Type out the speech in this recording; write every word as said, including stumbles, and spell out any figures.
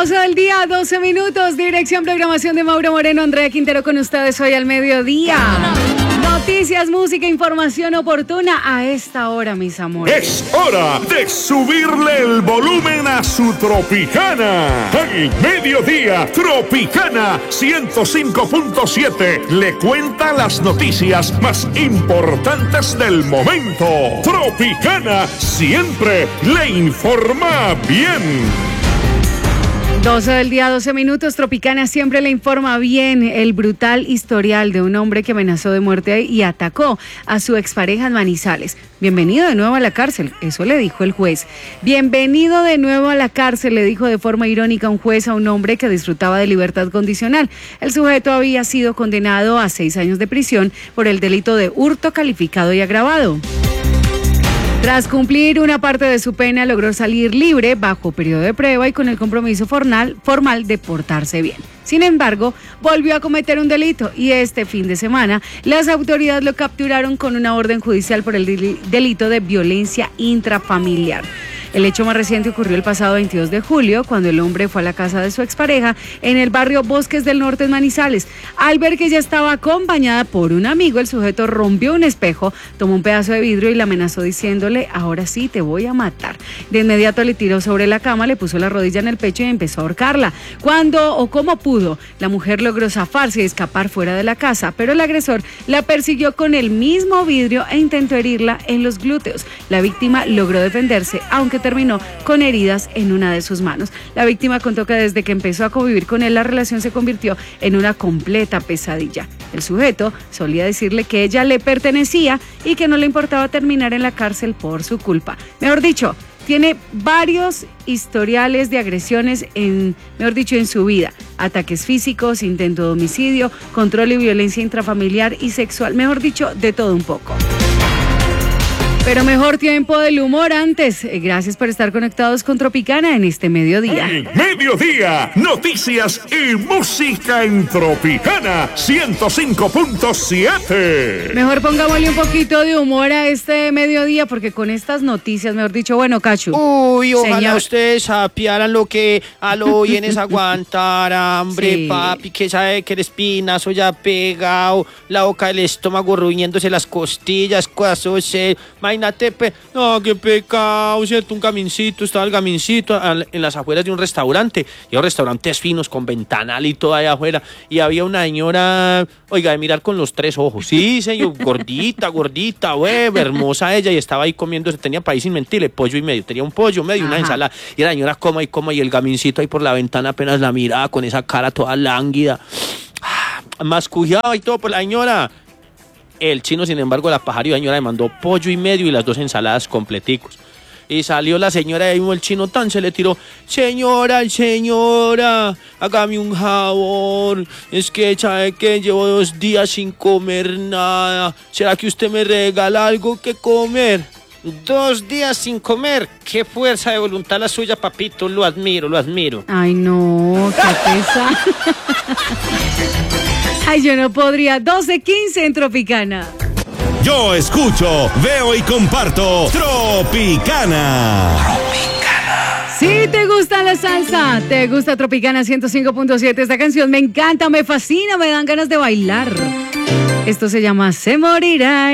doce del día, doce minutos, dirección, programación de Mauro Moreno, Andrea Quintero con ustedes hoy al mediodía. Noticias, música, información oportuna a esta hora, mis amores. Es hora de subirle el volumen a su Tropicana. Al mediodía, Tropicana ciento cinco punto siete le cuenta las noticias más importantes del momento. Tropicana siempre le informa bien. doce del día, doce minutos, Tropicana siempre le informa bien el brutal historial de un hombre que amenazó de muerte y atacó a su expareja en Manizales. Bienvenido de nuevo a la cárcel, eso le dijo el juez. Bienvenido de nuevo a la cárcel, le dijo de forma irónica un juez a un hombre que disfrutaba de libertad condicional. El sujeto había sido condenado a seis años de prisión por el delito de hurto calificado y agravado. Tras cumplir una parte de su pena, logró salir libre bajo periodo de prueba y con el compromiso formal, formal de portarse bien. Sin embargo, volvió a cometer un delito y este fin de semana las autoridades lo capturaron con una orden judicial por el delito de violencia intrafamiliar. El hecho más reciente ocurrió el pasado veintidós de julio, cuando el hombre fue a la casa de su expareja en el barrio Bosques del Norte en Manizales. Al ver que ella estaba acompañada por un amigo, el sujeto rompió un espejo, tomó un pedazo de vidrio y la amenazó diciéndole: ahora sí te voy a matar. De inmediato le tiró sobre la cama, le puso la rodilla en el pecho y empezó a ahorcarla. Cuando o como pudo, la mujer logró zafarse y escapar fuera de la casa, pero el agresor la persiguió con el mismo vidrio e intentó herirla en los glúteos. La víctima logró defenderse, aunque terminó con heridas en una de sus manos. La víctima contó que desde que empezó a convivir con él, la relación se convirtió en una completa pesadilla. El sujeto solía decirle que ella le pertenecía y que no le importaba terminar en la cárcel por su culpa. Mejor dicho, tiene varios historiales de agresiones en, mejor dicho, en su vida. Ataques físicos, intento de homicidio, control y violencia intrafamiliar y sexual. Mejor dicho, de todo un poco. Pero mejor tiempo del humor antes. Gracias por estar conectados con Tropicana en este mediodía. El mediodía, noticias y música en Tropicana ciento cinco punto siete. Mejor pongámosle un poquito de humor a este mediodía, porque con estas noticias, mejor dicho, bueno, Cachu. Uy, ojalá señor. ustedes sapiaran lo que a lo bien es aguantar hambre, Sí. papi, que sabe que el espinazo ya pegado, la boca del estómago ruñéndose las costillas, cosas, eh, imagínate, pe... no, qué pecado, ¿cierto? Un camincito, estaba el camincito al, en las afueras de un restaurante, y los restaurantes finos con ventanal y todo allá afuera, y había una señora, oiga, de mirar con los tres ojos, sí, señor, gordita, gordita, güey, hermosa ella, y estaba ahí comiendo, tenía para ahí sin mentirle, pollo y medio, tenía un pollo medio, una Ajá. ensalada, y la señora coma y coma, y el camincito ahí por la ventana apenas la miraba con esa cara toda lánguida, mascullado y todo por la señora. El chino, sin embargo, la pajaría señora le mandó pollo y medio y las dos ensaladas completicos. Y salió la señora y ahí mismo el chino tan se le tiró: señora, señora, hágame un favor, es que sabe que llevo dos días sin comer nada, ¿será que usted me regala algo que comer? Dos días sin comer, qué fuerza de voluntad la suya, papito, lo admiro, lo admiro. Ay, no, qué pesa. Ay, yo no podría. doce quince en Tropicana. Yo escucho, veo y comparto Tropicana. Si te gusta la salsa, te gusta Tropicana ciento cinco punto siete. Esta canción me encanta, me fascina, me dan ganas de bailar. Esto se llama Se Morirá.